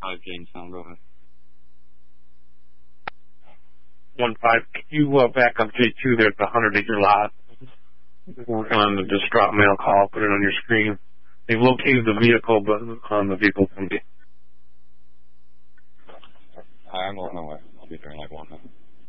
1-5 Jamestown, go ahead. 1-5, can you back up J2 there at the 100-acre lot? Working on the distraught male call, put it on your screen. They've located the vehicle, but the vehicle's empty. I'm on my way. I'll be there in like 1 minute.